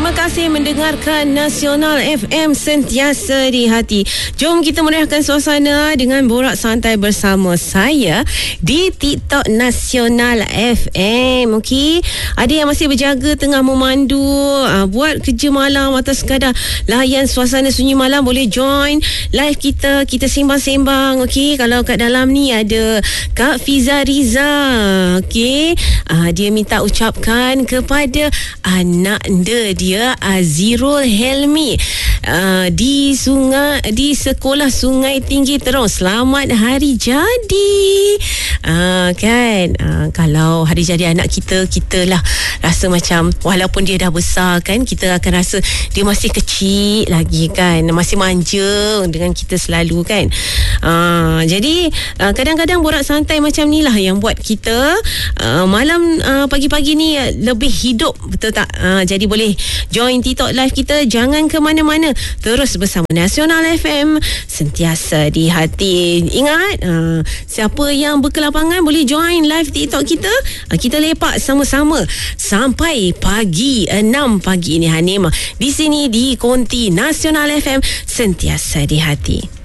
Terima kasih mendengarkan Nasional FM sentiasa di hati. Jom kita meriahkan suasana dengan borak santai bersama saya di TikTok Nasional FM. Okey, ada yang masih berjaga tengah memandu, buat kerja malam atau sekadar layan suasana sunyi malam, boleh join live kita sembang-sembang. Okey, kalau kat dalam ni ada Kak Fiza Riza. Okey, dia minta ucapkan kepada anak dia Azirul Helmi di sekolah Sungai Tinggi Terong. Selamat hari jadi. Kalau hari jadi anak kita lah rasa macam walaupun dia dah besar kan, kita akan rasa dia masih kecil lagi kan, masih manja dengan kita selalu kan. Jadi kadang-kadang borak santai macam ni lah yang buat kita malam pagi-pagi ni lebih hidup, betul tak? Jadi boleh join TikTok live kita, jangan ke mana-mana, terus bersama Nasional FM sentiasa di hati. Ingat, siapa yang berkelapangan boleh join live TikTok kita. Kita lepak sama-sama sampai pagi 6 pagi ni Hanima di sini di Konti Nasional FM sentiasa di hati.